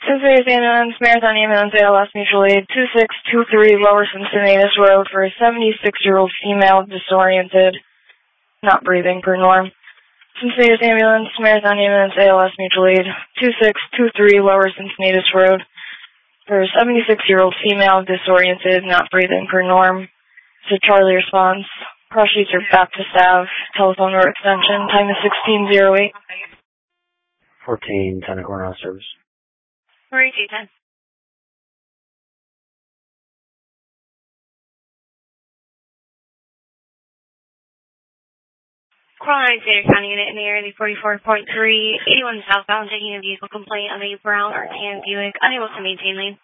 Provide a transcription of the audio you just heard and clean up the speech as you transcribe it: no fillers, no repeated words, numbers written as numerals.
Cincinnati Ambulance, Marathon Ambulance, ALS Mutual Aid, 2623 Lower Cincinnatus Road for a 76-year-old female disoriented, not breathing per norm. Cincinnati Ambulance, Marathon Ambulance, ALS Mutual Aid, 2623 Lower Cincinnatus Road for a 76-year-old female disoriented, not breathing per norm. So Charlie responds. Cross sheets are back to staff. Telephone road extension. Time is 16:08. 14, 10 courthouse service. 4210. Crime State County Unit in the area, 44.3, 81 southbound, taking a vehicle complaint of a brown or tan Buick, unable to maintain lane.